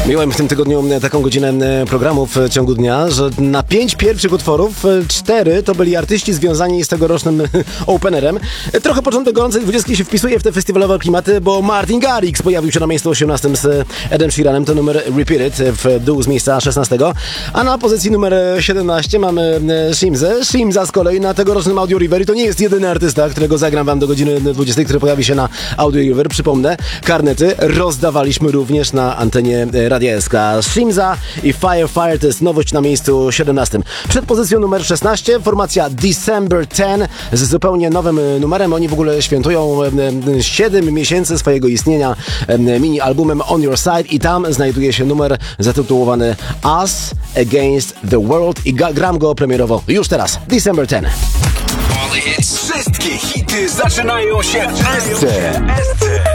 Miałem w tym tygodniu taką godzinę programów w ciągu dnia, że na 5 pierwszych utworów 4 to byli artyści związani z tegorocznym openerem. Trochę początek gorącej 20 się wpisuje w te festiwalowe klimaty, bo Martin Garrix pojawił się na miejscu 18 z Edem Sheeranem, to numer Repeat It w dół z miejsca 16. A na pozycji numer 17 mamy Shimzę. Shimza z kolei na tegorocznym Audio River i to nie jest jedyny artysta, którego zagram wam do godziny 20, który pojawi się na Audio River. Przypomnę, karnety rozdawaliśmy również na antenie Radia SK. Shimza i Fire to jest nowość na miejscu 17. Przed pozycją numer 16 formacja December 10 z zupełnie nowym numerem. Oni w ogóle świętują 7 miesięcy swojego istnienia mini albumem On Your Side i tam znajduje się numer zatytułowany Us Against the World i gram go premierowo już teraz. December 10. Wszystkie hity zaczynają się w SC.